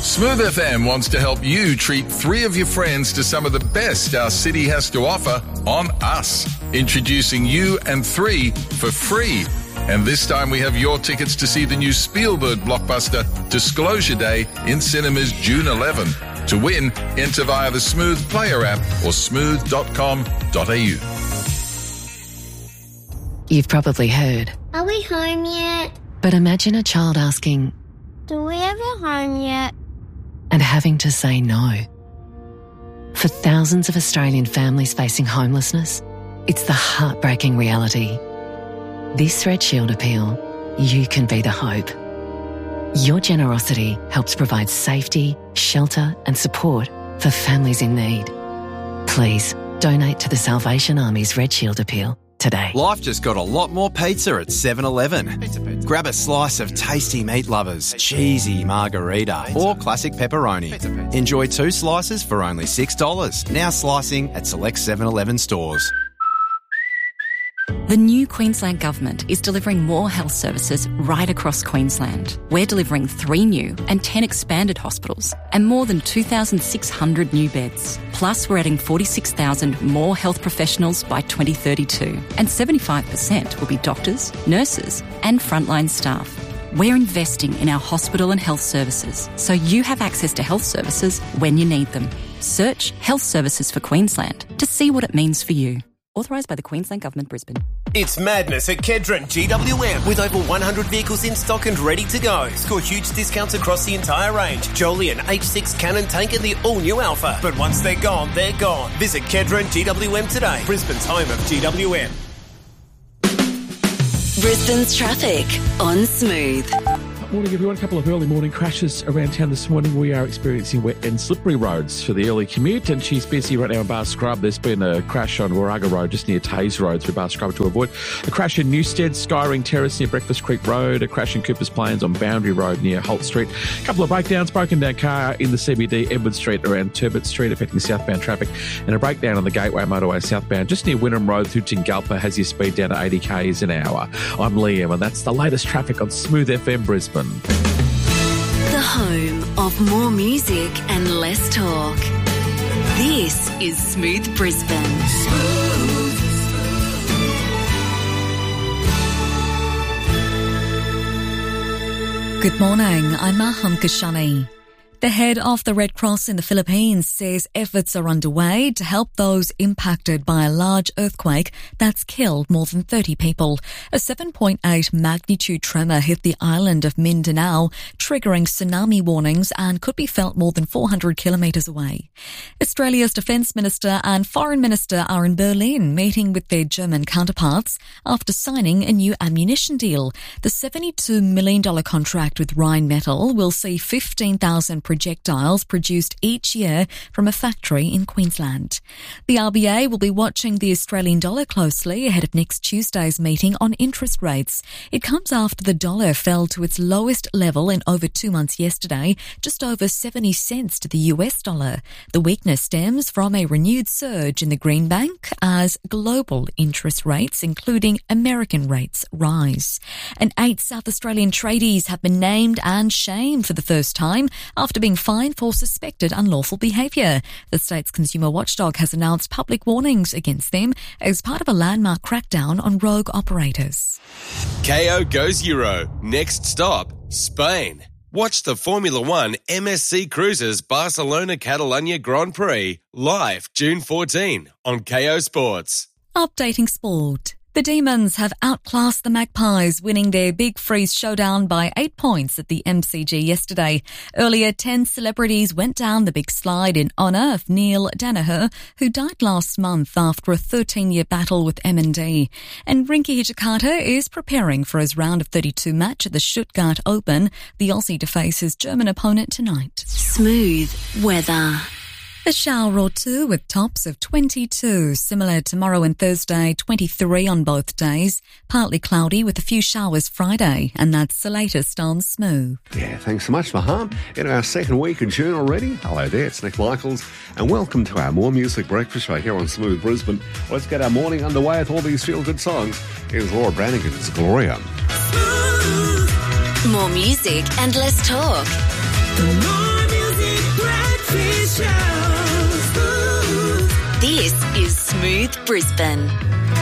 Smooth FM wants to help you treat 3 of your friends to some of the best our city has to offer on us. Introducing You and 3 for free. And this time we have your tickets to see the new Spielberg blockbuster Disclosure Day in cinemas June 11. To win, enter via the Smooth Player app or smooth.com.au. You've probably heard. Are we home yet? But imagine a child asking, Do we ever home yet? and having to say no. For thousands of Australian families facing homelessness, it's the heartbreaking reality. This Red Shield appeal, you can be the hope. Your generosity helps provide safety, shelter and support for families in need. Please donate to the Salvation Army's Red Shield appeal today. Life just got a lot more pizza at 7-Eleven. Grab a slice of tasty meat lovers, cheesy margarita or classic pepperoni. Enjoy 2 slices for only $6. Now slicing at select 7-Eleven stores. The new Queensland Government is delivering more health services right across Queensland. We're delivering 3 new and 10 expanded hospitals and more than 2,600 new beds. Plus, we're adding 46,000 more health professionals by 2032, and 75% will be doctors, nurses and frontline staff. We're investing in our hospital and health services so you have access to health services when you need them. Search Health Services for Queensland to see what it means for you. Authorised by the Queensland Government, Brisbane. It's madness at Kedron GWM with over 100 vehicles in stock and ready to go. Score huge discounts across the entire range. Jolyon H6 Cannon Tank and the all-new Alpha. But once they're gone, they're gone. Visit Kedron GWM today. Brisbane's home of GWM. Brisbane's traffic on Smooth. Morning, everyone. A couple of early morning crashes around town this morning. We are experiencing wet and slippery roads for the early commute, and she's busy right now in Bar Scrub. There's been a crash on Warraga Road just near Taze Road through Bar Scrub to avoid. A crash in Newstead, Skyring Terrace near Breakfast Creek Road. A crash in Cooper's Plains on Boundary Road near Holt Street. A couple of breakdowns, broken down car in the CBD, Edward Street around Turbot Street affecting southbound traffic, and a breakdown on the Gateway Motorway southbound just near Wynnum Road through Tingalpa has your speed down to 80 k's an hour. I'm Liam, and that's the latest traffic on Smooth FM Brisbane. The home of more music and less talk. This is Smooth Brisbane. Good morning, I'm Maham Kashani. The head of the Red Cross in the Philippines says efforts are underway to help those impacted by a large earthquake that's killed more than 30 people. A 7.8 magnitude tremor hit the island of Mindanao, triggering tsunami warnings and could be felt more than 400 kilometres away. Australia's Defence Minister and Foreign Minister are in Berlin meeting with their German counterparts after signing a new ammunition deal. The $72 million contract with Rheinmetall will see 15,000 projectiles produced each year from a factory in Queensland. The RBA will be watching the Australian dollar closely ahead of next Tuesday's meeting on interest rates. It comes after the dollar fell to its lowest level in over 2 months yesterday, just over 70 cents to the US dollar. The weakness stems from a renewed surge in the greenback as global interest rates, including American rates, rise. And 8 South Australian tradies have been named and shamed for the first time after being fined for suspected unlawful behaviour. The state's consumer watchdog has announced public warnings against them as part of a landmark crackdown on rogue operators. KO goes Euro. Next stop, Spain. Watch the Formula One MSC Cruises Barcelona Catalunya Grand Prix live June 14 on KO Sports. Updating sport. The Demons have outclassed the Magpies, winning their Big Freeze showdown by 8 points at the MCG yesterday. Earlier, 10 celebrities went down the big slide in honour of Neil Danaher, who died last month after a 13-year battle with MND. And Rinky Hijikata is preparing for his round of 32 match at the Stuttgart Open. The Aussie to face his German opponent tonight. Smooth weather. A shower or two with tops of 22. Similar tomorrow and Thursday, 23 on both days. Partly cloudy with a few showers Friday. And that's the latest on Smooth. Yeah, thanks so much, Maham. In our second week in June already. Hello there, it's Nick Michaels. And welcome to our More Music Breakfast Show here on Smooth Brisbane. Let's get our morning underway with all these feel-good songs. Here's Laura Branigan's Gloria. More music and less talk. This is Smooth Brisbane.